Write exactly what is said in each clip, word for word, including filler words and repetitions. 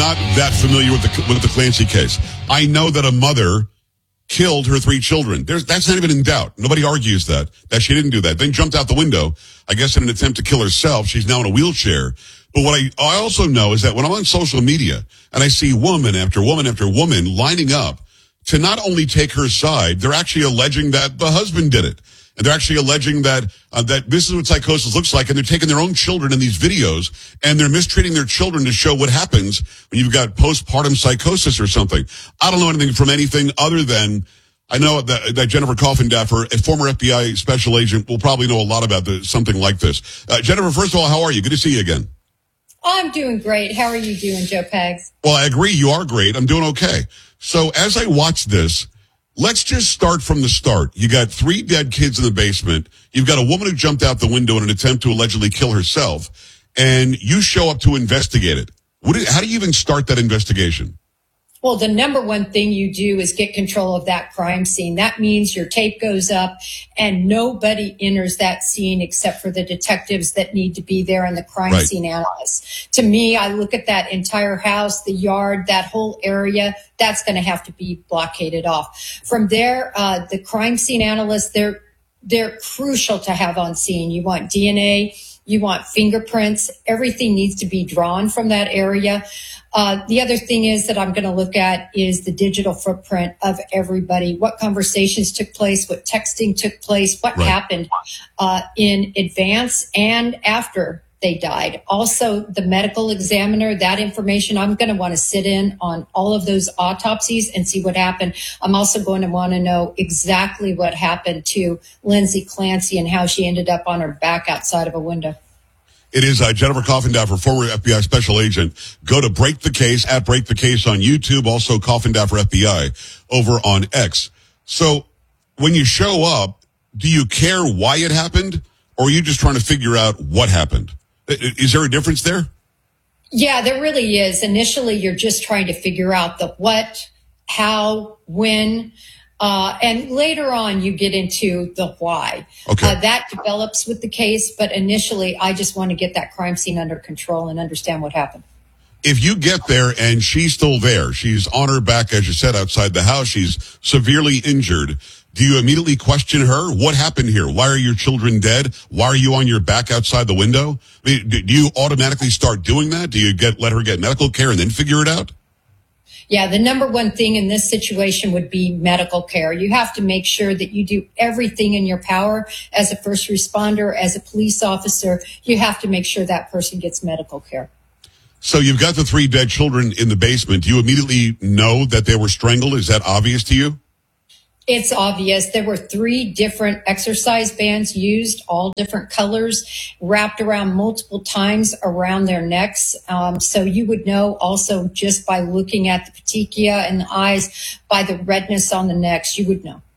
not that familiar with the with the Clancy case. I know that a mother killed her three children. There's, that's not even in doubt. Nobody argues that, that she didn't do that. Then jumped out the window, I guess in an attempt to kill herself. She's now in a wheelchair. But what I, I also know is that when I'm on social media and I see woman after woman after woman lining up to not only take her side, they're actually alleging that the husband did it. And they're actually alleging that uh, that this is what psychosis looks like, and they're taking their own children in these videos, and they're mistreating their children to show what happens when you've got postpartum psychosis or something. I don't know anything from anything other than I know that, that Jennifer Coffindaffer, a former F B I special agent, will probably know a lot about the, something like this. Uh, Jennifer, first of all, how are you? Good to see you again. I'm doing great. How are you doing, Joe Pags? Well, I agree. You are great. I'm doing okay. So as I watch this, let's just start from the start. You got three dead kids in the basement. You've got a woman who jumped out the window in an attempt to allegedly kill herself, and you show up to investigate it. What do, how do you even start that investigation? Well, the number one thing you do is get control of that crime scene. That means your tape goes up and nobody enters that scene except for the detectives that need to be there and the crime right. scene analysts. To me, I look at that entire house, the yard, that whole area, that's going to have to be blockaded off. From there, uh, the crime scene analysts, they're, they're crucial to have on scene. You want D N A, you want fingerprints, everything needs to be drawn from that area. Uh, the other thing is that I'm going to look at is the digital footprint of everybody. What conversations took place, what texting took place, what right. happened uh, in advance and after they died. Also, the medical examiner, that information, I'm going to want to sit in on all of those autopsies and see what happened. I'm also going to want to know exactly what happened to Lindsay Clancy and how she ended up on her back outside of a window. It is uh, Jennifer Coffindaffer, former F B I special agent. Go to Break the Case, at Break the Case on YouTube, also Coffindaffer F B I over on X. So when you show up, do you care why it happened, or are you just trying to figure out what happened? Is there a difference there? Yeah, there really is. Initially, you're just trying to figure out the what, how, when. Uh, and later on, you get into the why. Okay. Uh, that develops with the case, but initially, I just want to get that crime scene under control and understand what happened. If you get there and she's still there, she's on her back, as you said, outside the house, she's severely injured, do you immediately question her? What happened here? Why are your children dead? Why are you on your back outside the window? I mean, do you automatically start doing that? Do you get let her get medical care and then figure it out? Yeah, the number one thing in this situation would be medical care. You have to make sure that you do everything in your power as a first responder, as a police officer. You have to make sure that person gets medical care. So you've got the three dead children in the basement. Do you immediately know that they were strangled? Is that obvious to you? It's obvious. There were three different exercise bands used, all different colors, wrapped around multiple times around their necks. Um, so you would know also just by looking at the petechia and the eyes, by the redness on the necks, you would know.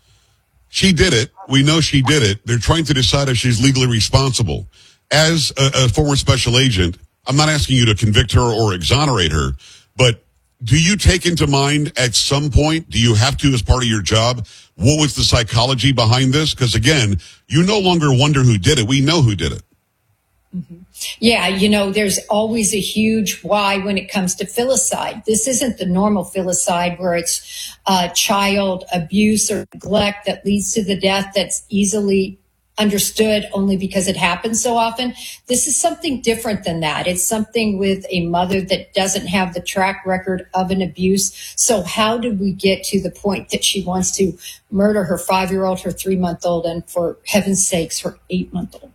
She did it. We know she did it. They're trying to decide if she's legally responsible. As a, a former special agent, I'm not asking you to convict her or exonerate her, but do you take into mind at some point, do you have to as part of your job, what was the psychology behind this? Because again, you no longer wonder who did it. We know who did it. Mm-hmm. Yeah, you know, there's always a huge why when it comes to filicide. This isn't the normal filicide where it's uh, child abuse or neglect that leads to the death that's easily understood only because it happens so often. This is something different than that. It's something with a mother that doesn't have the track record of an abuse. So how did we get to the point that she wants to murder her five-year-old, her three-month-old, and for heaven's sakes, her eight-month-old?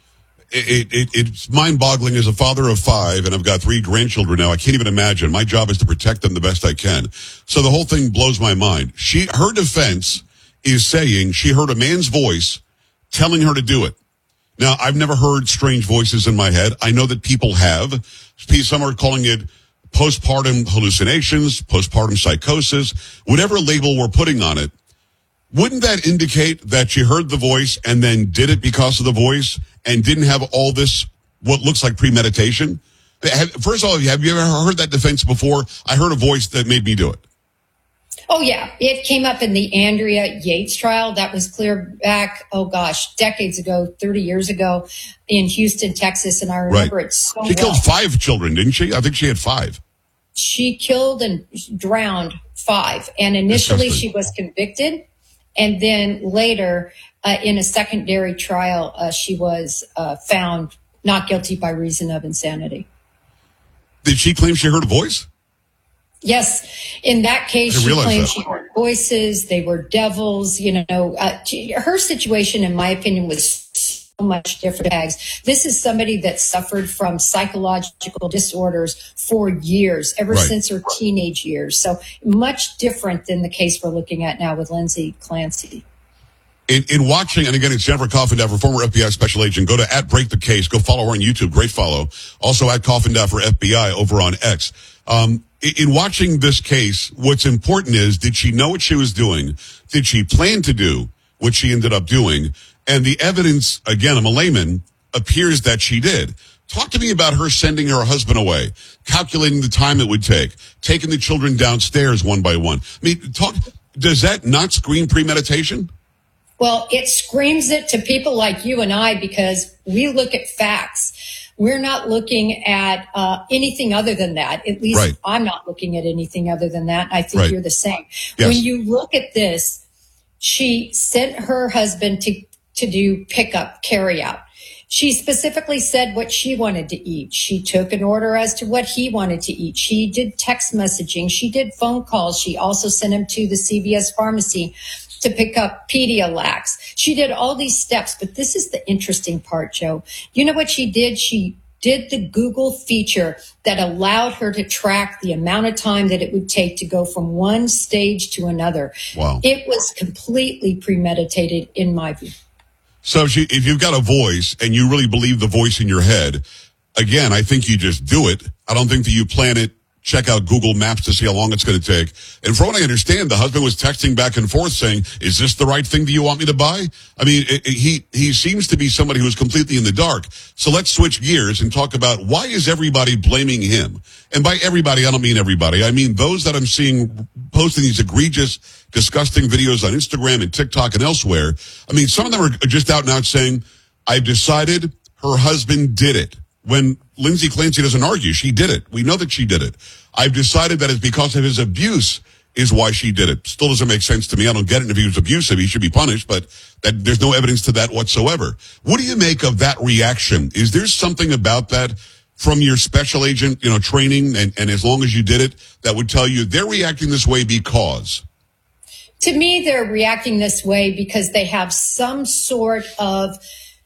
It, it, it's mind-boggling as a father of five, and I've got three grandchildren now. I can't even imagine. My job is to protect them the best I can. So the whole thing blows my mind. She, her defense is saying she heard a man's voice telling her to do it. Now, I've never heard strange voices in my head. I know that people have. Some are calling it postpartum hallucinations, postpartum psychosis, whatever label we're putting on it. Wouldn't that indicate that she heard the voice and then did it because of the voice and didn't have all this, what looks like premeditation? First of all, have you ever heard that defense before? I heard a voice that made me do it. Oh, yeah. It came up in the Andrea Yates trial. That was clear back, oh, gosh, decades ago, thirty years ago in Houston, Texas. And I remember right. it so She well. killed five children, didn't she? I think she had five. she killed and drowned five. And initially she was convicted. And then later, uh, in a secondary trial, uh, she was uh, found not guilty by reason of insanity. Did she claim she heard a voice? Yes. In that case, she claimed that. She heard voices. They were devils. You know, uh, she, her situation, in my opinion, was so much different. This is somebody that suffered from psychological disorders for years, ever right. since her teenage years. So much different than the case we're looking at now with Lindsay Clancy. In, in watching, and again, it's Jennifer Coffindaffer, former F B I special agent. Go to at Break the Case. Go follow her on YouTube. Great follow. Also at Coffindaffer F B I over on X. Um, in, in watching this case, what's important is, did she know what she was doing? Did she plan to do what she ended up doing? And the evidence, again, I'm a layman, appears that she did. Talk to me about her sending her husband away, calculating the time it would take, taking the children downstairs one by one. I mean, talk, does that not scream premeditation? Well, it screams it to people like you and I because we look at facts. We're not looking at uh, anything other than that. At least right. I'm not looking at anything other than that. I think right. you're the same. Yes. When you look at this, she sent her husband to, to do pickup, carry out. She specifically said what she wanted to eat. She took an order as to what he wanted to eat. She did text messaging. She did phone calls. She also sent him to the C V S pharmacy to pick up Pedialax. She did all these steps, but this is the interesting part, Joe. You know what she did? She did the Google feature that allowed her to track the amount of time that it would take to go from one stage to another. Wow. It was completely premeditated in my view. So if, she, if you've got a voice and you really believe the voice in your head, again, I think you just do it. I don't think that you plan it, check out Google Maps to see how long it's going to take. And from what I understand, the husband was texting back and forth saying, is this the right thing that you want me to buy? I mean, it, it, he, he seems to be somebody who is completely in the dark. So let's switch gears and talk about why is everybody blaming him? And by everybody, I don't mean everybody. I mean those that I'm seeing posting these egregious, disgusting videos on Instagram and TikTok and elsewhere. I mean, some of them are just out and out saying, I've decided her husband did it. When Lindsay Clancy doesn't argue, she did it. We know that she did it. I've decided that it's because of his abuse is why she did it. Still doesn't make sense to me. I don't get it. If he was abusive, he should be punished, but that, there's no evidence to that whatsoever. What do you make of that reaction? Is there something about that from your special agent, you know, training and, and as long as you did it, that would tell you they're reacting this way because? To me, they're reacting this way because they have some sort of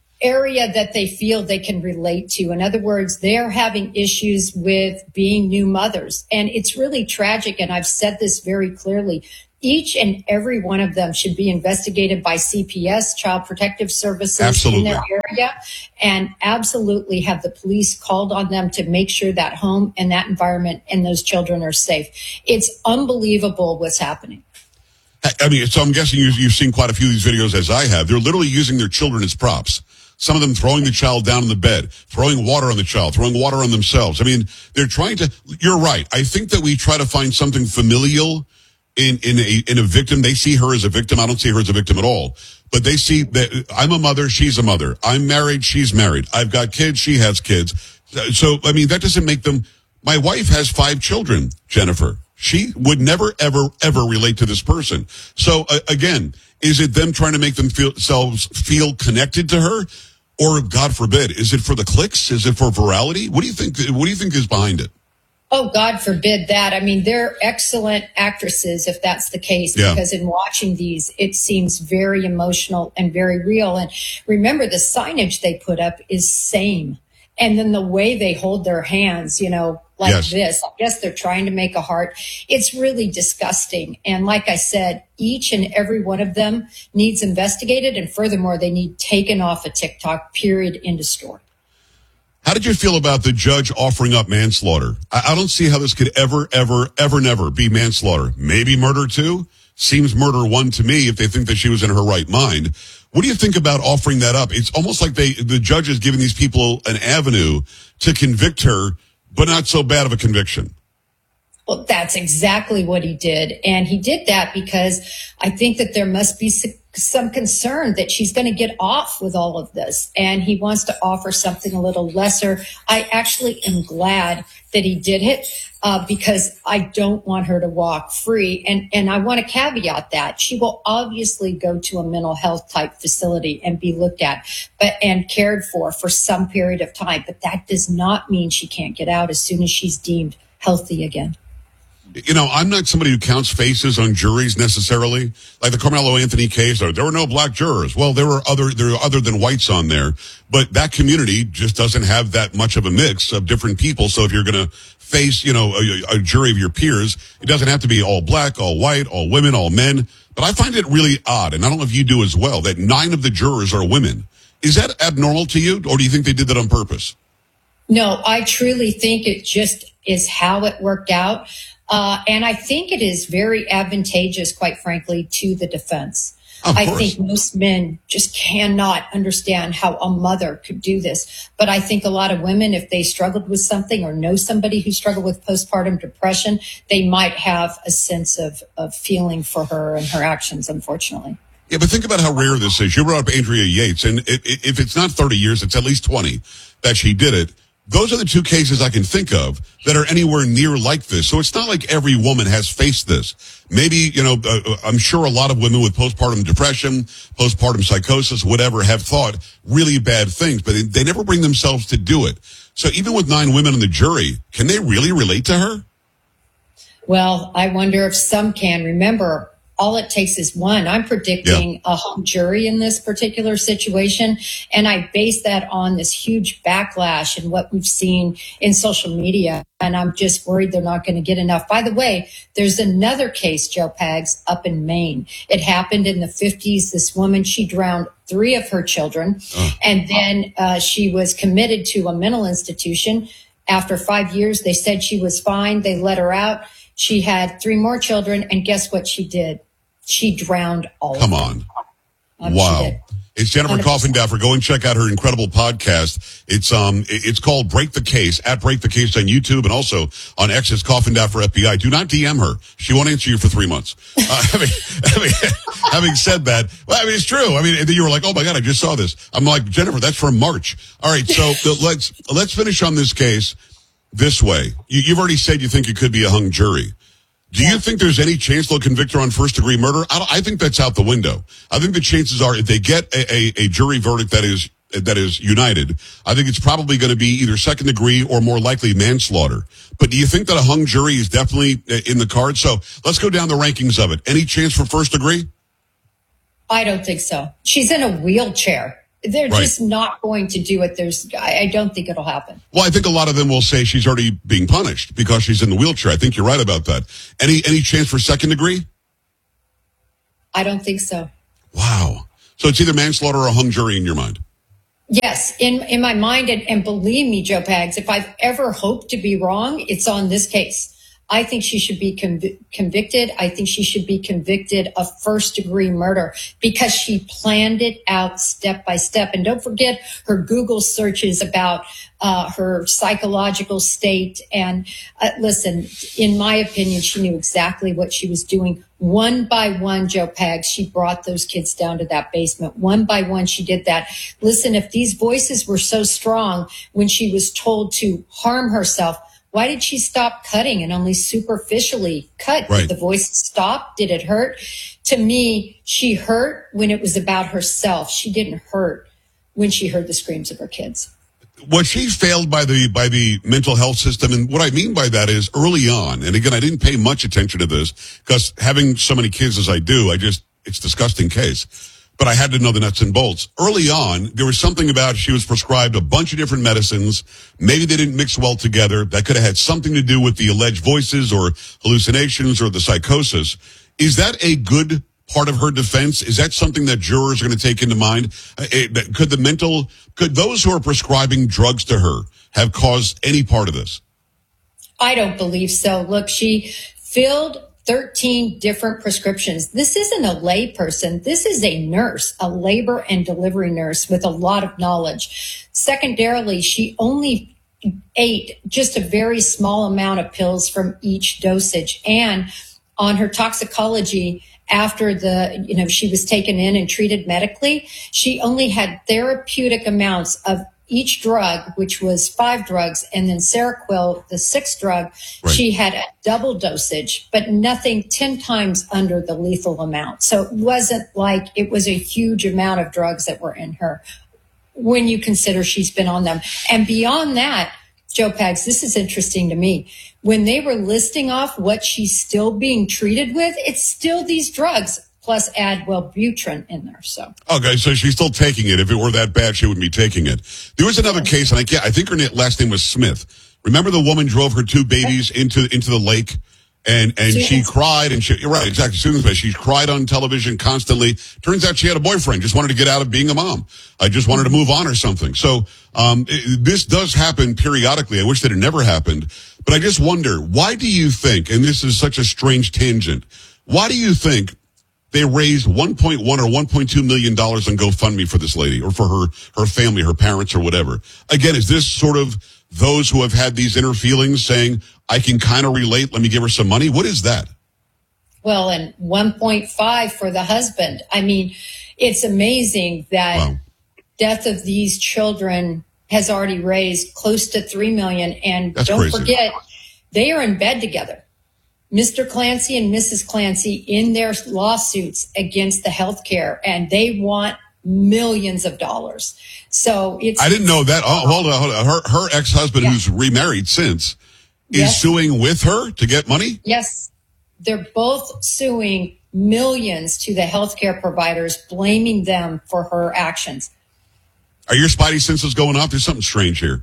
area that they feel they can relate to. In other words, they're having issues with being new mothers. And it's really tragic. And I've said this very clearly. Each and every one of them should be investigated by C P S, Child Protective Services, absolutely. in that area, and absolutely have the police called on them to make sure that home and that environment and those children are safe. It's unbelievable what's happening. I mean, so I'm guessing you've, you've seen quite a few of these videos as I have. They're literally using their children as props. Some of them throwing the child down in the bed, throwing water on the child, throwing water on themselves. I mean, they're trying to, you're right. I think that we try to find something familial in, in a, in a victim. They see her as a victim. I don't see her as a victim at all, but they see that I'm a mother. She's a mother. I'm married. She's married. I've got kids. She has kids. So, I mean, that doesn't make them, my wife has five children, Jennifer. She would never, ever, ever relate to this person. So uh, again, is it them trying to make themselves feel connected to her? Or God forbid, is it for the clicks? Is it for virality? What do you think? What do you think is behind it? Oh, God forbid that. I mean, they're excellent actresses if that's the case, yeah. because in watching these, it seems very emotional and very real. And remember, the signage they put up is same. And then the way they hold their hands, you know, like yes. this, I guess they're trying to make a heart. It's really disgusting. And like I said, each and every one of them needs investigated. And furthermore, they need taken off of TikTok, period, end of story. How did you feel about the judge offering up manslaughter? I, I don't see how this could ever, ever, ever, never be manslaughter. Maybe murder two? Seems murder one to me if they think that she was in her right mind. What do you think about offering that up? It's almost like they, the judge is giving these people an avenue to convict her, but not so bad of a conviction. Well, that's exactly what he did. And he did that because I think that there must be some concern that she's going to get off with all of this. And he wants to offer something a little lesser. I actually am glad that he did it. uh, because I don't want her to walk free. And, and I want to caveat that she will obviously go to a mental health type facility and be looked at, but and cared for for some period of time. But that does not mean she can't get out as soon as she's deemed healthy again. You know, I'm not somebody who counts faces on juries necessarily. Like the Carmelo Anthony case, there were no black jurors. Well, there were other, there were other than whites on there, but that community just doesn't have that much of a mix of different people. So if you're going to face, you know, a, a jury of your peers, it doesn't have to be all black, all white, all women, all men. But I find it really odd, and I don't know if you do as well, that nine of the jurors are women. Is that abnormal to you, or do you think they did that on purpose? No, I truly think it just is how it worked out. Uh, and I think it is very advantageous, quite frankly, to the defense. I think most men just cannot understand how a mother could do this. But I think a lot of women, if they struggled with something or know somebody who struggled with postpartum depression, they might have a sense of, of feeling for her and her actions, unfortunately. Yeah, but think about how rare this is. You brought up Andrea Yates, and it, it, if it's not thirty years, it's at least twenty that she did it. Those are the two cases I can think of that are anywhere near like this. So it's not like every woman has faced this. Maybe, you know, uh, I'm sure a lot of women with postpartum depression, postpartum psychosis, whatever, have thought really bad things, but they never bring themselves to do it. So even with nine women on the jury, can they really relate to her? Well, I wonder if some can. Remember, all it takes is one. I'm predicting yeah. a hung jury in this particular situation. And I base that on this huge backlash and what we've seen in social media. And I'm just worried they're not going to get enough. By the way, there's another case, Joe Pags, up in Maine. It happened in the fifties. This woman, she drowned three of her children. Oh. And then uh, she was committed to a mental institution. After five years, they said she was fine. They let her out. She had three more children. And guess what she did? She drowned all Come of them. on. Um, wow. It's Jennifer one hundred percent. Coffindaffer. Go and check out her incredible podcast. It's um, it's called Break the Case, at Break the Case on YouTube, and also on X, it's Coffindaffer F B I. Do not D M her. She won't answer you for three months. Uh, having, having, having said that, well, I mean, it's true. I mean, you were like, oh my God, I just saw this. I'm like, Jennifer, that's from March. All right, so let's, let's finish on this case this way. You, you've already said you think it could be a hung jury. Do you think there's any chance they'll convict her on first-degree murder? I, don't, I think that's out the window. I think the chances are, if they get a, a, a jury verdict that is that is united, I think it's probably going to be either second-degree or more likely manslaughter. But do you think that a hung jury is definitely in the cards? So let's go down the rankings of it. Any chance for first-degree? I don't think so. She's in a wheelchair. They're right. just not going to do it. There's, I, I don't think it'll happen. Well, I think a lot of them will say she's already being punished because she's in the wheelchair. I think you're right about that. Any any chance for second degree? I don't think so. Wow. So it's either manslaughter or a hung jury in your mind? Yes, in in my mind, and, and believe me, Joe Pags, if I've ever hoped to be wrong, it's on this case. I think she should be conv- convicted. I think she should be convicted of first degree murder because she planned it out step by step. And don't forget her Google searches about uh, her psychological state. And uh, listen, in my opinion, she knew exactly what she was doing. One by one, Joe Pags, she brought those kids down to that basement. One by one, she did that. Listen, if these voices were so strong when she was told to harm herself, why did she stop cutting and only superficially cut? Right. Did the voice stop? Did it hurt? To me, she hurt when it was about herself. She didn't hurt when she heard the screams of her kids. Was she failed by the by the mental health system? And what I mean by that is early on, and again, I didn't pay much attention to this because having so many kids as I do, I just, it's a disgusting case. But I had to know the nuts and bolts. Early on, there was something about she was prescribed a bunch of different medicines. Maybe they didn't mix well together. That could have had something to do with the alleged voices or hallucinations or the psychosis. Is that a good part of her defense? Is that something that jurors are going to take into mind? Could the mental, could those who are prescribing drugs to her have caused any part of this? I don't believe so. Look, she filled thirteen different prescriptions. This isn't a lay person. This is a nurse, a labor and delivery nurse with a lot of knowledge. Secondarily, she only ate just a very small amount of pills from each dosage. And on her toxicology, after the, you know, she was taken in and treated medically, she only had therapeutic amounts of each drug, which was five drugs, and then Seroquel, the sixth drug, right. She had a double dosage, but nothing ten times under the lethal amount. So it wasn't like it was a huge amount of drugs that were in her when you consider she's been on them. And beyond that, Joe Pags, this is interesting to me. When they were listing off what she's still being treated with, it's still these drugs. Plus add Wellbutrin in there. So okay, so she's still taking it. If it were that bad, she wouldn't be taking it. There was another case, and I can't, I think her last name was Smith. Remember the woman drove her two babies into into the lake, and and Susan. she cried, and she you're right, exactly. Susan Smith. She cried on television constantly. Turns out she had a boyfriend. Just wanted to get out of being a mom. I just wanted to move on or something. So um, it, this does happen periodically. I wish that it never happened, but I just wonder, why do you think? And this is such a strange tangent. Why do you think they raised one point one or one point two million dollars on GoFundMe for this lady or for her, her family, her parents or whatever? Again, is this sort of those who have had these inner feelings saying, I can kind of relate, let me give her some money? What is that? Well, and one point five for the husband. I mean, it's amazing that wow. death of these children has already raised close to three million dollars. And That's don't crazy. forget, they are in bed together. Mister Clancy and Missus Clancy in their lawsuits against the healthcare, and they want millions of dollars. So it's. I didn't know that. Oh, hold on, hold on. Her her ex husband, yeah. who's remarried since, is yes. suing with her to get money. Yes, they're both suing millions to the healthcare providers, blaming them for her actions. Are your spidey senses going off? There's something strange here.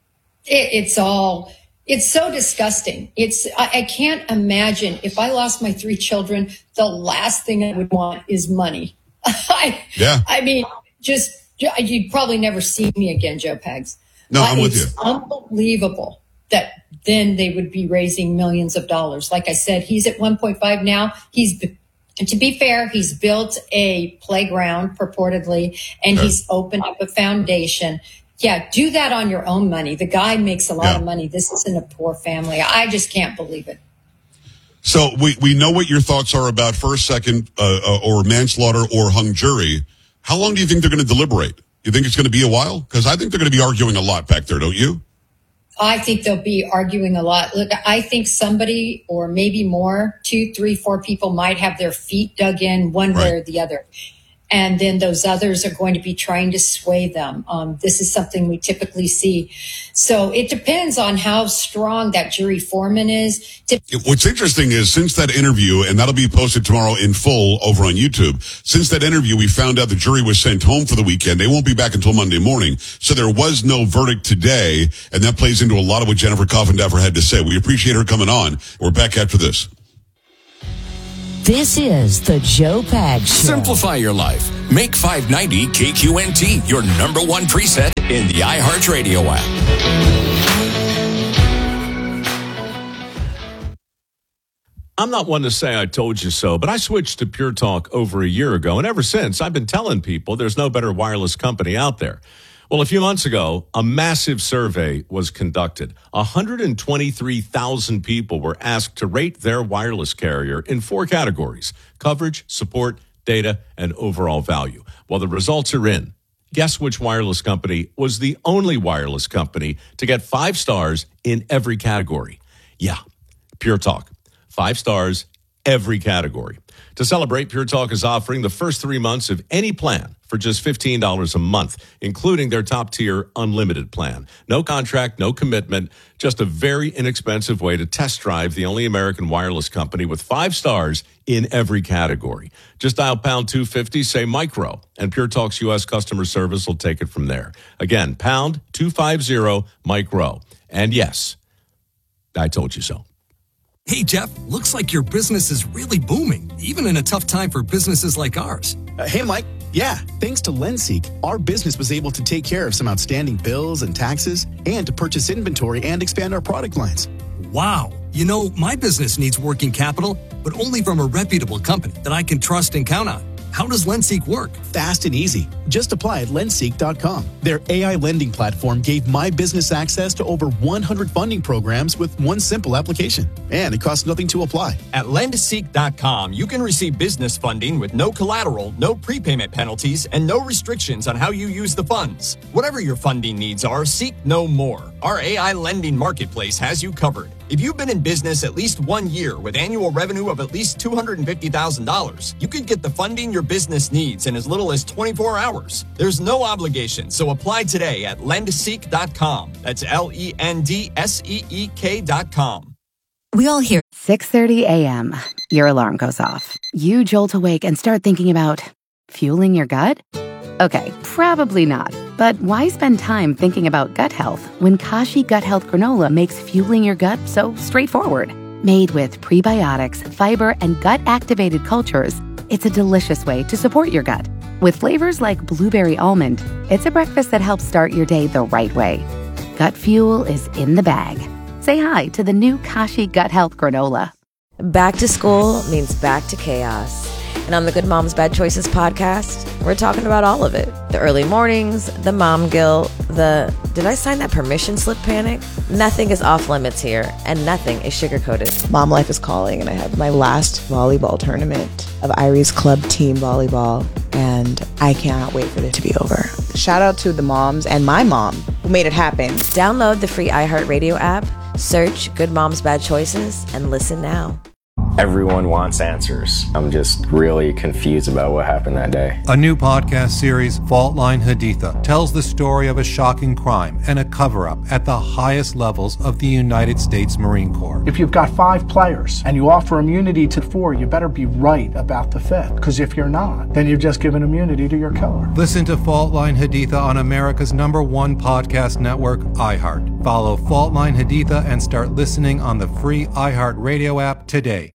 It, it's all. It's so disgusting. It's I, I can't imagine if I lost my three children, the last thing I would want is money. I, yeah. I mean, just you'd probably never see me again, Joe Pags. No, I'm with you. It's unbelievable that then they would be raising millions of dollars. Like I said, he's at one point five now. He's and to be fair, he's built a playground purportedly, and okay. he's opened up a foundation. Yeah, do that on your own money. The guy makes a lot yeah. of money. This isn't a poor family. I just can't believe it. So we, we know what your thoughts are about first, second, uh, uh, or manslaughter or hung jury. How long do you think they're going to deliberate? You think it's going to be a while? Because I think they're going to be arguing a lot back there, don't you? I think they'll be arguing a lot. Look, I think somebody or maybe more, two, three, four people might have their feet dug in one right. way or the other. And then those others are going to be trying to sway them. Um, this is something we typically see. So it depends on how strong that jury foreman is. What's interesting is since that interview, and that'll be posted tomorrow in full over on YouTube, since that interview, we found out the jury was sent home for the weekend. They won't be back until Monday morning. So there was no verdict today, and that plays into a lot of what Jennifer Coffindaffer had to say. We appreciate her coming on. We're back after this. This is the Joe Pags Show. Simplify your life. Make five ninety K Q N T your number one preset in the iHeartRadio app. I'm not one to say I told you so, but I switched to Pure Talk over a year ago, and ever since, I've been telling people there's no better wireless company out there. Well, a few months ago, a massive survey was conducted. one hundred twenty-three thousand people were asked to rate their wireless carrier in four categories: coverage, support, data, and overall value. Well, the results are in. Guess which wireless company was the only wireless company to get five stars in every category? Yeah, Pure Talk. Five stars, every category. To celebrate, Pure Talk is offering the first three months of any plan for just fifteen dollars a month, including their top-tier unlimited plan. No contract, no commitment, just a very inexpensive way to test drive the only American wireless company with five stars in every category. Just dial pound two fifty, say micro, and Pure Talk's U S customer service will take it from there. Again, pound two fifty, micro. And yes, I told you so. Hey, Jeff, looks like your business is really booming, even in a tough time for businesses like ours. Uh, hey, Mike. Yeah, thanks to LendSeek, our business was able to take care of some outstanding bills and taxes and to purchase inventory and expand our product lines. Wow. You know, my business needs working capital, but only from a reputable company that I can trust and count on. How does LendSeek work? Fast and easy. Just apply at lendseek dot com. Their A I lending platform gave my business access to over one hundred funding programs with one simple application. And it costs nothing to apply. At lendseek dot com, you can receive business funding with no collateral, no prepayment penalties, and no restrictions on how you use the funds. Whatever your funding needs are, seek no more. Our A I lending marketplace has you covered. If you've been in business at least one year with annual revenue of at least two hundred fifty thousand dollars, you could get the funding your business needs in as little as twenty-four hours. There's no obligation, so apply today at lendseek dot com. That's L E N D S E E K dot com. We all hear six thirty a.m. Your alarm goes off. You jolt awake and start thinking about fueling your gut? Okay, probably not. But why spend time thinking about gut health when Kashi Gut Health Granola makes fueling your gut so straightforward? Made with prebiotics, fiber, and gut-activated cultures, it's a delicious way to support your gut. With flavors like blueberry almond, it's a breakfast that helps start your day the right way. Gut fuel is in the bag. Say hi to the new Kashi Gut Health Granola. Back to school means back to chaos. And on the Good Moms Bad Choices podcast, we're talking about all of it. The early mornings, the mom guilt, the did I sign that permission slip panic? Nothing is off limits here, and nothing is sugar-coated. Mom life is calling, and I have my last volleyball tournament of Irie's Club Team Volleyball, and I cannot wait for it to be over. Shout out to the moms and my mom who made it happen. Download the free iHeartRadio app, search Good Moms Bad Choices, and listen now. Everyone wants answers. I'm just really confused about what happened that day. A new podcast series, Fault Line Haditha, tells the story of a shocking crime and a cover-up at the highest levels of the United States Marine Corps. If you've got five players and you offer immunity to four, you better be right about the fifth. Because if you're not, then you've just given immunity to your killer. Listen to Fault Line Haditha on America's number one podcast network, iHeart. Follow Fault Line Haditha and start listening on the free iHeart Radio app today.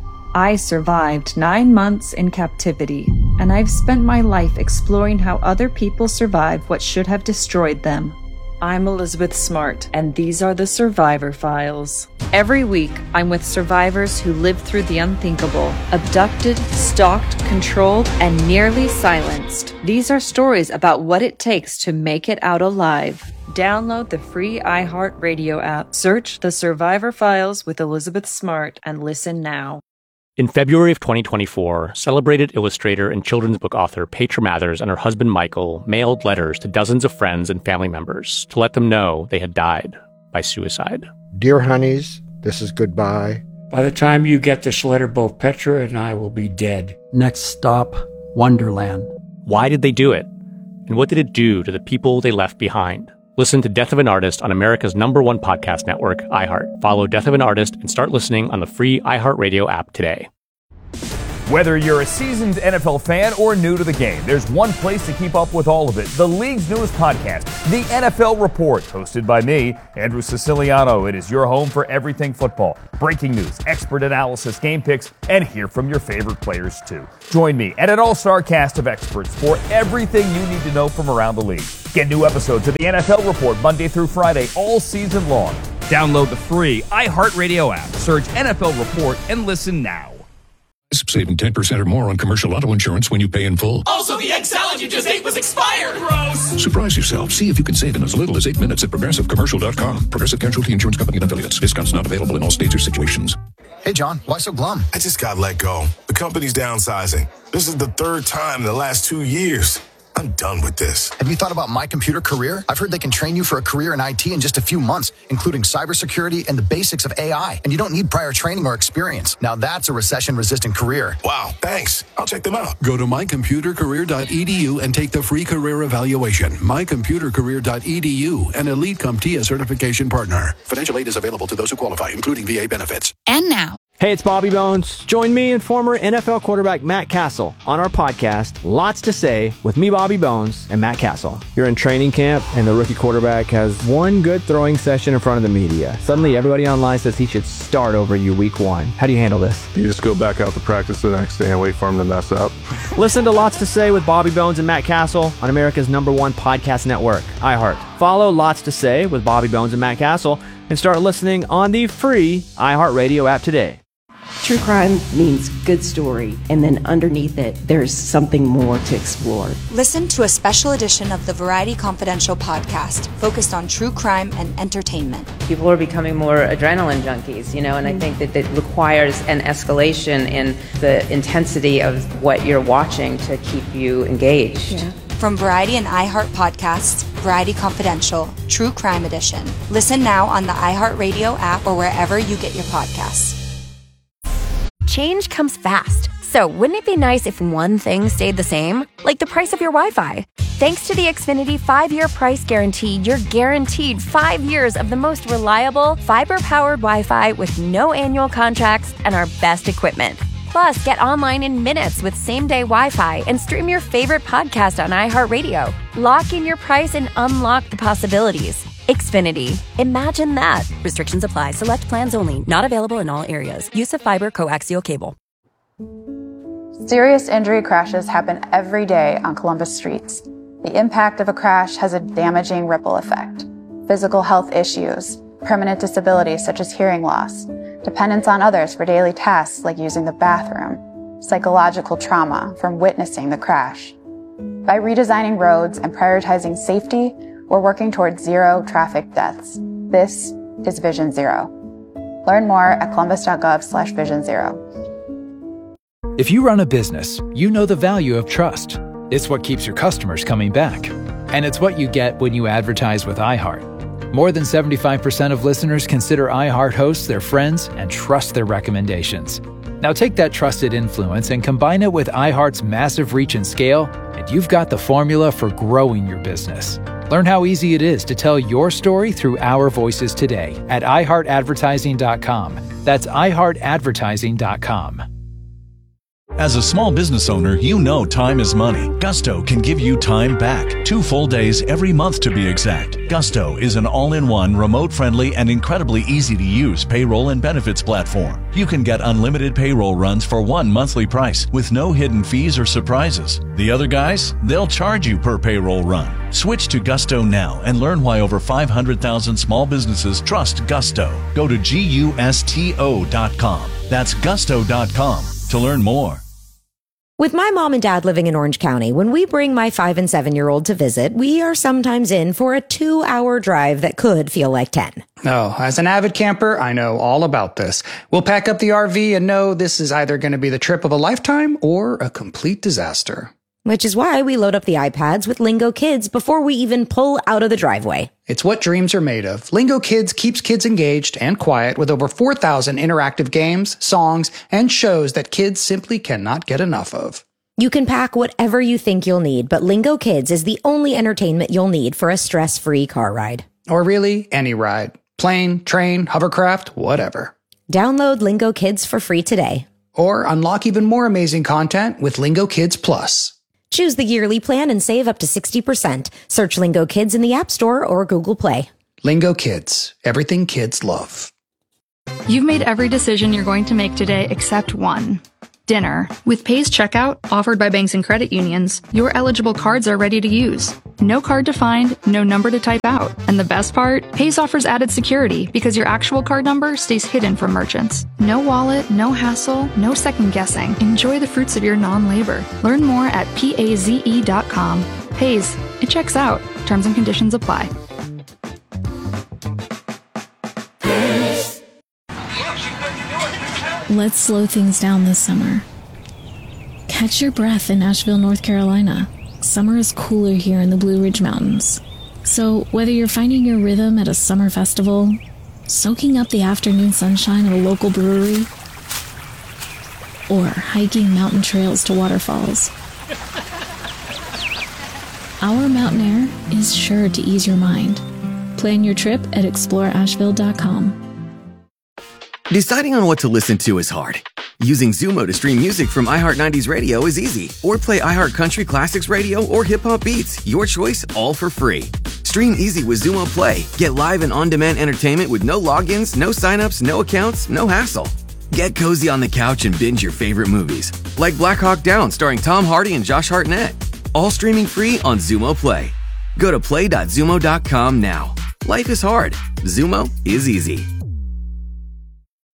I survived nine months in captivity, and I've spent my life exploring how other people survive what should have destroyed them. I'm Elizabeth Smart, and these are the Survivor Files. Every week, I'm with survivors who lived through the unthinkable, abducted, stalked, controlled, and nearly silenced. These are stories about what it takes to make it out alive. Download the free iHeartRadio app, search The Survivor Files with Elizabeth Smart, and listen now. In February of twenty twenty-four, celebrated illustrator and children's book author Petra Mathers and her husband Michael mailed letters to dozens of friends and family members to let them know they had died by suicide. Dear honeys, this is goodbye. By the time you get this letter, both Petra and I will be dead. Next stop, Wonderland. Why did they do it? And what did it do to the people they left behind? Listen to Death of an Artist on America's number one podcast network, iHeart. Follow Death of an Artist and start listening on the free iHeartRadio app today. Whether you're a seasoned N F L fan or new to the game, there's one place to keep up with all of it. The league's newest podcast, The N F L Report, hosted by me, Andrew Siciliano. It is your home for everything football. Breaking news, expert analysis, game picks, and hear from your favorite players too. Join me and an all-star cast of experts for everything you need to know from around the league. Get new episodes of The N F L Report Monday through Friday all season long. Download the free iHeartRadio app, search N F L Report, and listen now. Saving ten percent or more on commercial auto insurance when you pay in full. Also, the egg salad you just ate was expired. Gross. Surprise yourself. See if you can save in as little as eight minutes at progressive commercial dot com. Progressive Casualty Insurance Company and affiliates. Discounts not available in all states or situations. Hey, John, why so glum? I just got let go. The company's downsizing. This is the third time in the last two years. I'm done with this. Have you thought about My Computer Career? I've heard they can train you for a career in I T in just a few months, including cybersecurity and the basics of A I. And you don't need prior training or experience. Now that's a recession-resistant career. Wow, thanks. I'll check them out. Go to my computer career dot e d u and take the free career evaluation. my computer career dot e d u, an Elite CompTIA certification partner. Financial aid is available to those who qualify, including V A benefits. And now. Hey, it's Bobby Bones. Join me and former N F L quarterback Matt Castle on our podcast, Lots to Say, with me, Bobby Bones, and Matt Castle. You're in training camp, and the rookie quarterback has one good throwing session in front of the media. Suddenly, everybody online says he should start over you week one. How do you handle this? You just go back out to practice the next day and wait for him to mess up. Listen to Lots to Say with Bobby Bones and Matt Castle on America's number one podcast network, iHeart. Follow Lots to Say with Bobby Bones and Matt Castle and start listening on the free iHeartRadio app today. True crime means good story, and then underneath it, there's something more to explore. Listen to a special edition of the Variety Confidential podcast focused on true crime and entertainment. People are becoming more adrenaline junkies, you know, and I think that it requires an escalation in the intensity of what you're watching to keep you engaged. Yeah. From Variety and iHeart Podcasts, Variety Confidential, True Crime Edition. Listen now on the iHeartRadio app or wherever you get your podcasts. Change comes fast, so wouldn't it be nice if one thing stayed the same? Like the price of your Wi-Fi. Thanks to the Xfinity five-year price guarantee, you're guaranteed five years of the most reliable, fiber-powered Wi-Fi with no annual contracts and our best equipment. Plus, get online in minutes with same-day Wi-Fi and stream your favorite podcast on iHeartRadio. Lock in your price and unlock the possibilities. Xfinity. Imagine that. Restrictions apply. Select plans only. Not available in all areas. Use of fiber coaxial cable. Serious injury crashes happen every day on Columbus streets. The impact of a crash has a damaging ripple effect. Physical health issues, permanent disabilities such as hearing loss, dependence on others for daily tasks like using the bathroom, psychological trauma from witnessing the crash. By redesigning roads and prioritizing safety, we're working towards zero traffic deaths. This is Vision Zero. Learn more at columbus.gov slash vision zero. If you run a business, you know the value of trust. It's what keeps your customers coming back. And it's what you get when you advertise with iHeart. More than seventy-five percent of listeners consider iHeart hosts their friends and trust their recommendations. Now take that trusted influence and combine it with iHeart's massive reach and scale, and you've got the formula for growing your business. Learn how easy it is to tell your story through our voices today at i heart advertising dot com. That's i heart advertising dot com. As a small business owner, you know time is money. Gusto can give you time back. Two full days every month to be exact. Gusto is an all-in-one, remote-friendly, and incredibly easy-to-use payroll and benefits platform. You can get unlimited payroll runs for one monthly price with no hidden fees or surprises. The other guys, they'll charge you per payroll run. Switch to Gusto now and learn why over five hundred thousand small businesses trust Gusto. Go to gusto dot com. That's gusto dot com to learn more. With my mom and dad living in Orange County, when we bring my five and seven-year-old to visit, we are sometimes in for a two-hour drive that could feel like ten. Oh, as an avid camper, I know all about this. We'll pack up the R V and know this is either going to be the trip of a lifetime or a complete disaster. Which is why we load up the iPads with Lingo Kids before we even pull out of the driveway. It's what dreams are made of. Lingo Kids keeps kids engaged and quiet with over four thousand interactive games, songs, and shows that kids simply cannot get enough of. You can pack whatever you think you'll need, but Lingo Kids is the only entertainment you'll need for a stress-free car ride. Or really, any ride. Plane, train, hovercraft, whatever. Download Lingo Kids for free today. Or unlock even more amazing content with Lingo Kids Plus. Choose the yearly plan and save up to sixty percent. Search Lingo Kids in the App Store or Google Play. Lingo Kids. Everything kids love. You've made every decision you're going to make today except one. Dinner. With Pay's checkout, offered by banks and credit unions, your eligible cards are ready to use. No card to find, no number to type out. And the best part? Pay's offers added security because your actual card number stays hidden from merchants. No wallet, no hassle, no second guessing. Enjoy the fruits of your non-labor. Learn more at paze dot com. Pay's. It checks out. Terms and conditions apply. Let's slow things down this summer. Catch your breath in Asheville, North Carolina. Summer is cooler here in the Blue Ridge Mountains. So whether you're finding your rhythm at a summer festival, soaking up the afternoon sunshine at a local brewery, or hiking mountain trails to waterfalls, our mountain air is sure to ease your mind. Plan your trip at explore asheville dot com. Deciding on what to listen to is hard. Using Zumo to stream music from iHeart nineties Radio is easy. Or play iHeart Country Classics Radio or Hip Hop Beats. Your choice, all for free. Stream easy with Zumo Play. Get live and on-demand entertainment with no logins, no signups, no accounts, no hassle. Get cozy on the couch and binge your favorite movies. Like Black Hawk Down starring Tom Hardy and Josh Hartnett. All streaming free on Zumo Play. Go to play dot zumo dot com now. Life is hard. Zumo is easy.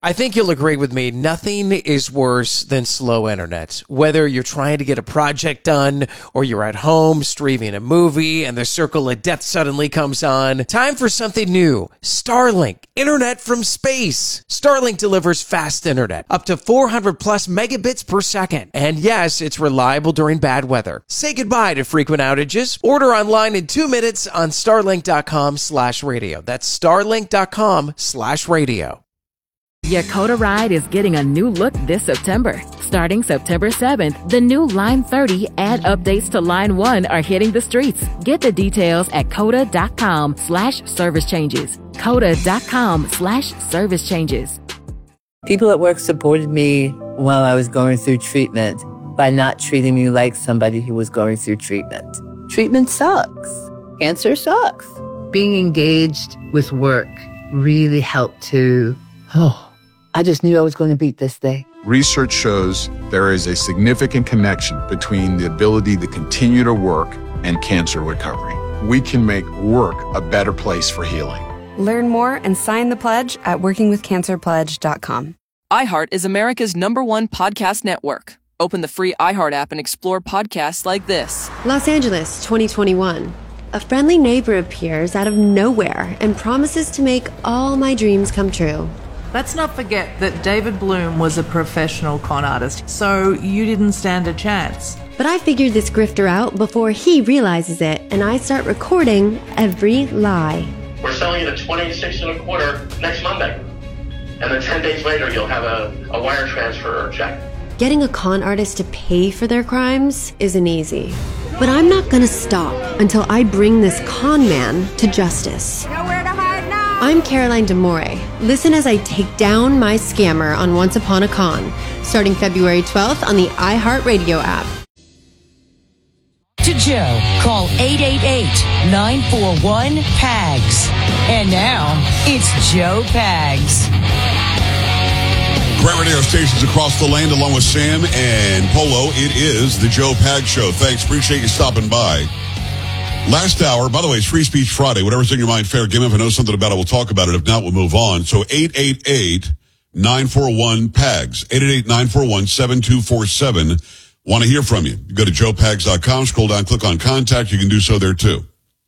I think you'll agree with me. Nothing is worse than slow internet. Whether you're trying to get a project done or you're at home streaming a movie and the circle of death suddenly comes on, time for something new. Starlink, internet from space. Starlink delivers fast internet, up to four hundred plus megabits per second. And yes, it's reliable during bad weather. Say goodbye to frequent outages. Order online in two minutes on starlink.com slash radio. That's starlink.com slash radio. Your Coda ride is getting a new look this September. Starting September seventh, the new Line thirty and updates to Line one are hitting the streets. Get the details at coda.com slash service changes. Coda.com slash service changes. People at work supported me while I was going through treatment by not treating me like somebody who was going through treatment. Treatment sucks. Cancer sucks. Being engaged with work really helped to, oh, I just knew I was going to beat this thing. Research shows there is a significant connection between the ability to continue to work and cancer recovery. We can make work a better place for healing. Learn more and sign the pledge at working with cancer pledge dot com. iHeart is America's number one podcast network. Open the free iHeart app and explore podcasts like this. Los Angeles, twenty twenty-one. A friendly neighbor appears out of nowhere and promises to make all my dreams come true. Let's not forget that David Bloom was a professional con artist, so you didn't stand a chance. But I figured this grifter out before he realizes it, and I start recording every lie. We're selling it at twenty-six and a quarter next Monday. And then ten days later, you'll have a, a wire transfer or check. Getting a con artist to pay for their crimes isn't easy. But I'm not gonna stop until I bring this con man to justice. Nowhere to hide now! I'm Caroline DeMore. Listen as I take down my scammer on Once Upon a Con, starting February twelfth on the iHeartRadio app. To Joe, call eight eight eight, nine four one, P A G S. And now, it's Joe Pags. Great radio stations across the land, along with Sam and Polo. It is the Joe Pags Show. Thanks. Appreciate you stopping by. Last hour, by the way, it's Free Speech Friday. Whatever's in your mind, fair game. If I know something about it, we'll talk about it. If not, we'll move on. So eight eight eight, nine four one, P A G S. eight eight eight, nine four one, seven two four seven. Want to hear from you. You go to joe pags dot com, scroll down, click on contact. You can do so there too.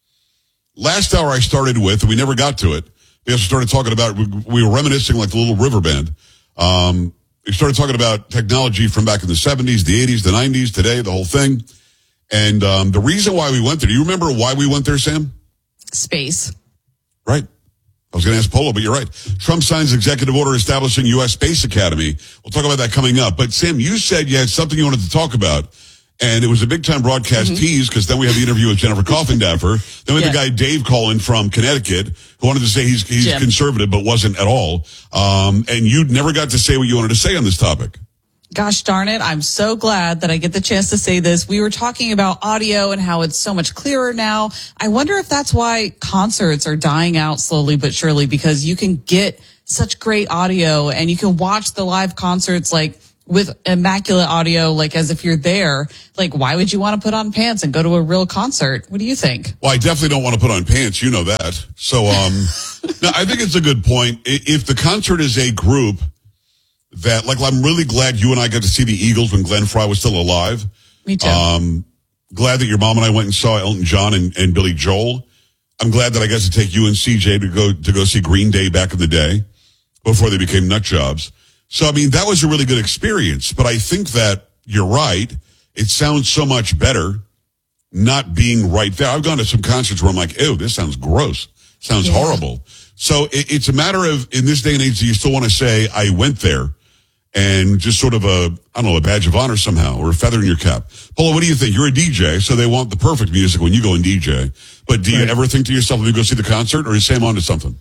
Last hour I started with, and we never got to it, because we started talking about, we were reminiscing like the Little River Band. Um, we started talking about technology from back in the seventies, the eighties, the nineties, today, the whole thing. And um, the reason why we went there, do you remember why we went there, Sam? Space. Right. I was going to ask Polo, but you're right. Trump signs executive order establishing U S Space Academy. We'll talk about that coming up. But Sam, you said you had something you wanted to talk about. And it was a big-time broadcast mm-hmm. tease, because then we have the interview with Jennifer Coffindaffer. Then we have yeah. the guy Dave calling from Connecticut, who wanted to say he's he's Jim. conservative, but wasn't at all. Um, and you never got to say what you wanted to say on this topic. Gosh darn it, I'm so glad that I get the chance to say this. We were talking about audio and how it's so much clearer now. I wonder if that's why concerts are dying out slowly but surely, because you can get such great audio and you can watch the live concerts like with immaculate audio, like as if you're there. Like, why would you want to put on pants and go to a real concert? What do you think? Well, I definitely don't want to put on pants. You know that. So, um, no, I think it's a good point. If the concert is a group that, like, I'm really glad you and I got to see the Eagles when Glenn Fry was still alive. Me too. Um, glad that your mom and I went and saw Elton John and, and Billy Joel. I'm glad that I got to take you and C J to go, to go see Green Day back in the day before they became nut jobs. So, I mean, that was a really good experience, but I think that you're right. It sounds so much better not being right there. I've gone to some concerts where I'm like, ew, this sounds gross. Sounds yeah. horrible. So it, it's a matter of, in this day and age, do you still want to say, I went there, and just sort of a, I don't know, a badge of honor somehow, or a feather in your cap? Polo, what do you think? You're a D J, so they want the perfect music when you go and D J. But do you right. ever think to yourself, let me go see the concert, or is Sam on to something?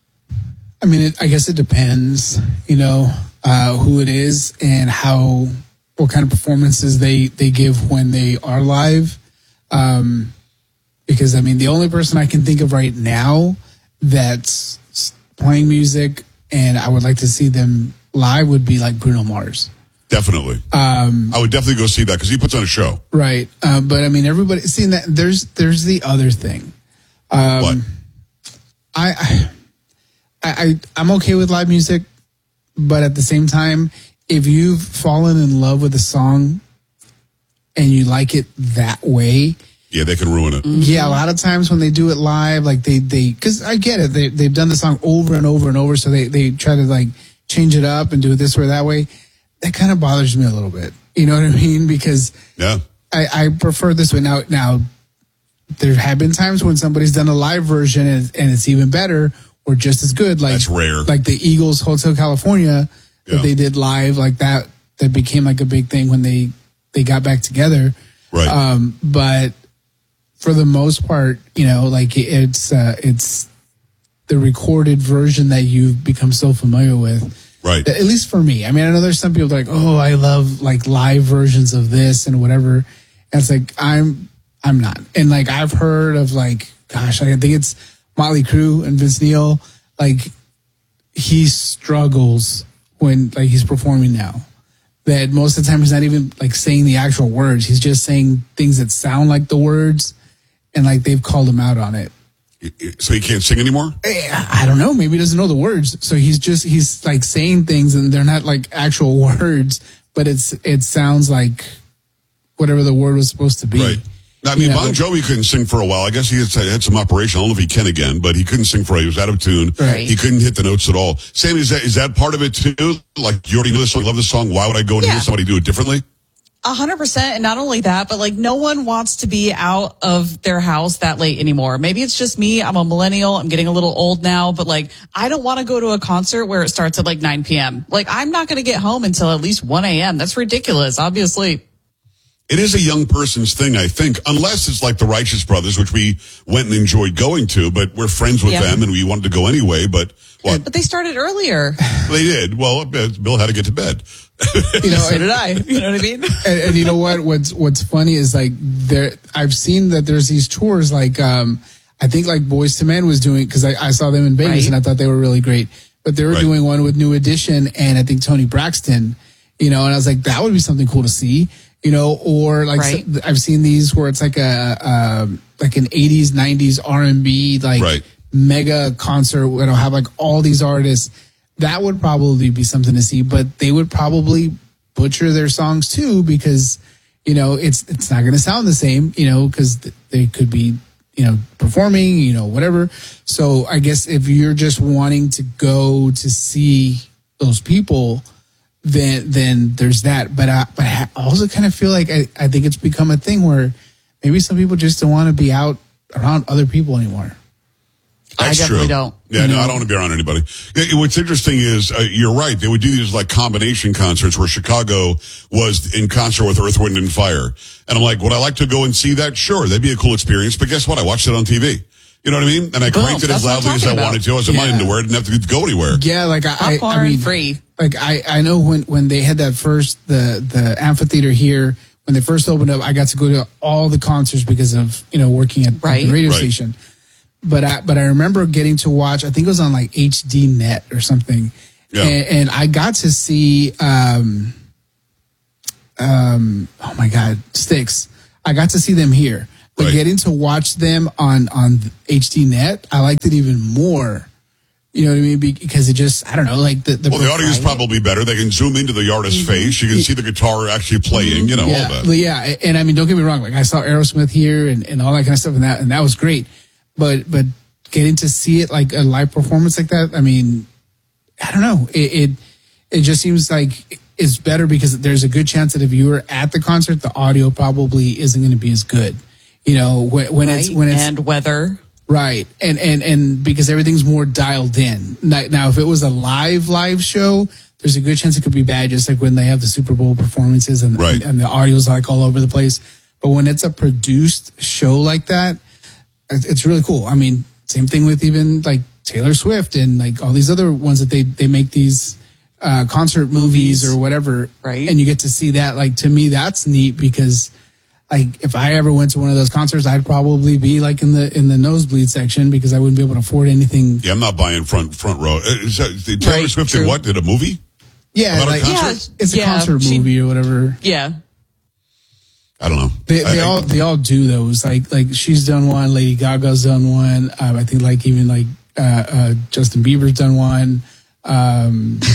I mean, it, I guess it depends, you know, uh, who it is and how, what kind of performances they, they give when they are live. Um, because, I mean, the only person I can think of right now that's playing music and I would like to see them live would be like Bruno Mars. Definitely. Um, I would definitely go see that because he puts on a show. Right. Uh, but, I mean, everybody, seeing that, there's there's the other thing. Um, what? I... I I, I'm okay with live music, but at the same time, if you've fallen in love with a song and you like it that way, yeah, they can ruin it. yeah, a lot of times when they do it live, like they, they, because I get it, they, they've done the song over and over and over, so they, they try to like change it up and do it this way or that way. That kind of bothers me a little bit. You know what I mean? Because yeah, I, I prefer this way. Now, now, there have been times when somebody's done a live version and, and it's even better or just as good. Like, that's rare. Like the Eagles Hotel California that Yeah. they did live, like that, that became like a big thing when they, they got back together. Right. Um, but for the most part, you know, like it's, uh, it's the recorded version that you've become so familiar with. Right. At least for me. I mean, I know there's some people like, oh, I love like live versions of this and whatever. And it's like, I'm, I'm not. And like, I've heard of like, gosh, I think it's Motley Crue and Vince Neil. Like, he struggles when like he's performing now. That most of the time he's not even like saying the actual words. He's just saying things that sound like the words. And like they've called him out on it. So he can't sing anymore? I don't know. Maybe he doesn't know the words. So he's just, he's like saying things and they're not like actual words, but it's, it sounds like whatever the word was supposed to be. Right. Now, I mean, You know, Bon Jovi couldn't sing for a while. I guess he had, had some operation. I don't know if he can again, but he couldn't sing for a while. He was out of tune. Right. He couldn't hit the notes at all. Sam, is that, is that part of it too? Like, you already know this song, love this song. Why would I go and Yeah. hear somebody do it differently? A hundred percent. And not only that, but like no one wants to be out of their house that late anymore. Maybe it's just me. I'm a millennial. I'm getting a little old now, but like, I don't want to go to a concert where it starts at like nine p.m. Like, I'm not going to get home until at least one a.m. That's ridiculous, obviously. It is a young person's thing, I think, unless it's like the Righteous Brothers, which we went and enjoyed going to, but we're friends with Yeah. them and we wanted to go anyway. But what? But they started earlier. They did. Well, Bill had to get to bed. You know, So did I. You know what I mean? and, and you know what? What's what's funny is like there. I've seen that there's these tours. Like um, I think like Boyz two Men was doing because I, I saw them in Vegas Right. and I thought they were really great. But they were Right. doing one with New Edition and I think Tony Braxton. You know, and I was like, that would be something cool to see. You know, or like Right. so- I've seen these where it's like a um, like an eighties, nineties R and B like Right. mega concert where it'll have like all these artists. That would probably be something to see, but they would probably butcher their songs too because, you know, it's it's not going to sound the same, you know, because th- they could be, you know, performing, you know, whatever. So I guess if you're just wanting to go to see those people, then then there's that. But I, but I also kind of feel like I, I think it's become a thing where maybe some people just don't want to be out around other people anymore. That's I definitely true. don't. Yeah, no, I don't want to be around anybody. Yeah, what's interesting is, uh, you're right. They would do these like combination concerts where Chicago was in concert with Earth, Wind, and Fire. And I'm like, would I like to go and see that? Sure, that'd be a cool experience. But guess what? I watched it on T V. You know what I mean? And I Boom, cranked it as that's what I'm loudly as I talking wanted to. I was in my Yeah. underwear. I didn't have to go anywhere. Yeah, like I, I, Popcorn I mean, free. like I, I know when, when they had that first the the amphitheater here when they first opened up, I got to go to all the concerts because of you know working at, at Right. the radio Right. station. But I but I remember getting to watch. I think it was on like H D Net or something, Yeah. and, and I got to see um um oh my god Styx. I got to see them here, but Right. getting to watch them on on H D Net, I liked it even more. You know what I mean? Because it just, I don't know, like the the, Well, the audio is probably better. They can zoom into the artist's face. You can see the guitar actually playing, you know, yeah, all that. but yeah, and I mean, don't get me wrong. Like I saw Aerosmith here and, and all that kind of stuff, and that and that was great. But but getting to see it like a live performance like that, I mean, I don't know. It it, it just seems like it's better because there's a good chance that if you were at the concert, the audio probably isn't going to be as good. You know, when, when it's Right? when it's And weather. right, and and and because everything's more dialed in. Now, now, if it was a live live show, there's a good chance it could be bad, just like when they have the Super Bowl performances and Right. and, and the audio's like all over the place. But when it's a produced show like that, it's it's really cool. I mean, same thing with even like Taylor Swift and like all these other ones that they they make these uh, concert movies or whatever, Right. and you get to see that. Like to me, that's neat because. Like if I ever went to one of those concerts, I'd probably be like in the in the nosebleed section because I wouldn't be able to afford anything. Yeah, I'm not buying front front row. Uh, Is that, did Taylor Right, Swift did true. what? Did a movie? Yeah, About a like concert? it's a Yeah, concert she- movie or whatever. Yeah. I don't know. They, they I- all they all do those. Like like she's done one, Lady Gaga's done one. Um, I think like even like uh, uh, Justin Bieber's done one. Um,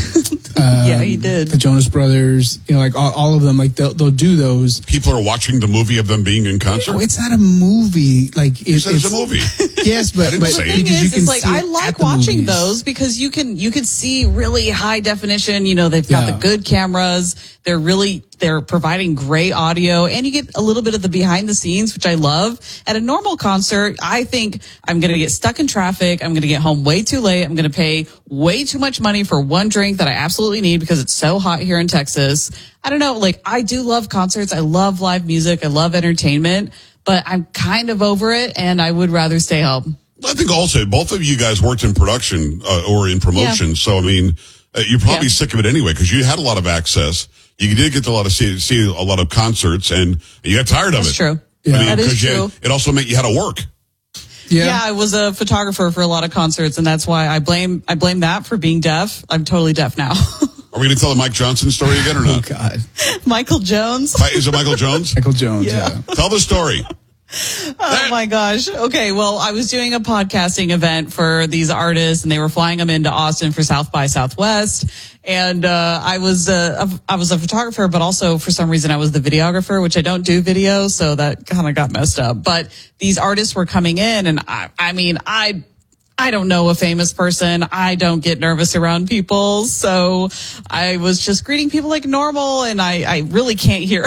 Um, Yeah, he did. The Jonas Brothers, you know, like all, all of them, like they'll, they'll do those. People are watching the movie of them being in concert. No, it's not a movie. Like it, it's, it's a movie. Yes, but, but the thing because is, you can it's like see I it like at the watching movies. those because you can you can see really high definition. You know, they've got Yeah. the good cameras. They're really they're providing great audio, and you get a little bit of the behind the scenes, which I love. At a normal concert, I think I'm going to get stuck in traffic. I'm going to get home way too late. I'm going to pay way too much money for one drink that I absolutely need because it's so hot here in Texas. I don't know. Like, I do love concerts. I love live music. I love entertainment, but I'm kind of over it, and I would rather stay home. I think also both of you guys worked in production uh, or in promotion, Yeah. so I mean, uh, you're probably Yeah. sick of it anyway because you had a lot of access. You did get to a lot of see, see a lot of concerts, and you got tired of That's it. true. I mean, That is 'cause you- true. it also meant you had to work. Yeah. Yeah, I was a photographer for a lot of concerts, and that's why I blame I blame that for being deaf. I'm totally deaf now. Are we going to tell the Mike Johnson story again or not? Oh God, Michael Jones. Is it Michael Jones? Michael Jones. Yeah. Yeah. Tell the story. Oh my gosh. Okay. Well, I was doing a podcasting event for these artists and they were flying them into Austin for South by Southwest. And, uh, I was, uh, a, I was a photographer, but also for some reason I was the videographer, which I don't do video. So that kind of got messed up, but these artists were coming in and I, I mean, I, I don't know a famous person. I don't get nervous around people. So I was just greeting people like normal and I, I really can't hear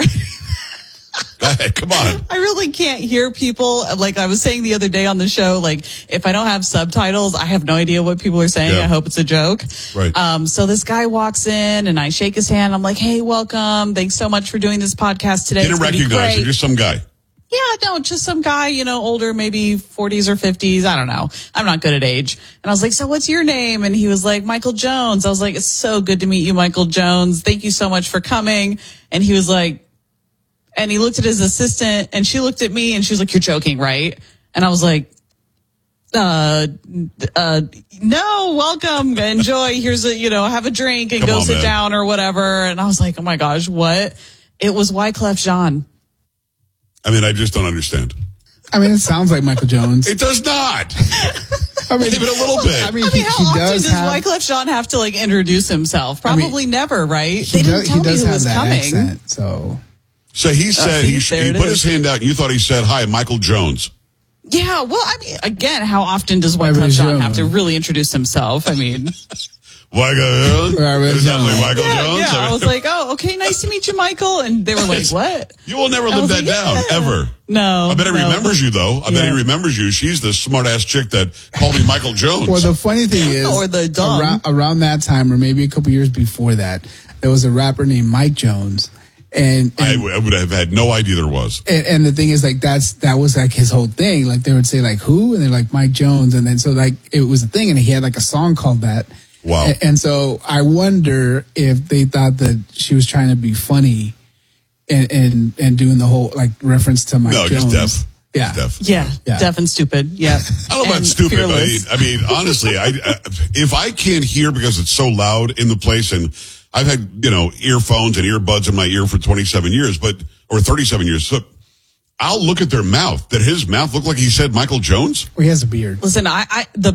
Go ahead, come on. I really can't hear people. Like I was saying the other day on the show, like if I don't have subtitles, I have no idea what people are saying. Yeah. I hope it's a joke. Right. Um, so this guy walks in and I shake his hand. I'm like, hey, welcome. Thanks so much for doing this podcast today. Didn't It's gonna be recognize great. you, just some guy. Yeah, no, just some guy, you know, older, maybe forties or fifties. I don't know. I'm not good at age. And I was like, so what's your name? And he was like, Michael Jones. I was like, it's so good to meet you, Michael Jones. Thank you so much for coming. And he was like, and he looked at his assistant and she looked at me and she was like, you're joking, right? And I was like, uh, uh, no, welcome, enjoy. Here's a, you know, have a drink and Come go on, sit man. down or whatever. And I was like, oh my gosh, what? It was Wyclef Jean. I mean, I just don't understand. I mean, it sounds like Michael Jones. It does not. I mean, Give it a little bit. I mean, I he, mean, how he often does does have. Wyclef Jean have to like introduce himself? I mean, Probably never, right? He They didn't does, tell he does me who have was that coming. accent. So So he said, he, see, he there it put is. his hand out and you thought he said, hi, Michael Jones. Yeah, well, I mean, again, how often does Michael Wyclef Jean Jones. uh, have to really introduce himself? I mean, Michael Jones? Michael Is that like Jones. Michael yeah, Jones? yeah. I I mean, was like, oh, okay, nice to meet you, Michael. And they were like, what? you will never I live was that like, down, yeah. ever. No. I bet he no. remembers you, though. I bet Yeah. he remembers you. She's the smart ass chick that called me Michael Jones. Well, the funny thing is, Or the dumb. around, around that time, or maybe a couple years before that, there was a rapper named Mike Jones, and I, and, w- I would have had no idea there was. and and the thing is, like that's that was like his whole thing. Like they would say like who, and they're like Mike Jones, and then so like it was a thing, and he had like a song called that. Wow. And, and so I wonder if they thought that she was trying to be funny, and and and doing the whole like reference to Mike No, Jones. just deaf. Yeah. Deaf. Yeah, Yeah. deaf and stupid. Yeah. I don't know about And stupid, but I mean, fearless. I mean, honestly, I, I if I can't hear because it's so loud in the place, and I've had you know earphones and earbuds in my ear for twenty-seven years, but or thirty-seven years, so I'll look at their mouth. Did his mouth look like he said Michael Jones? Well, he has a beard. Listen, I, I the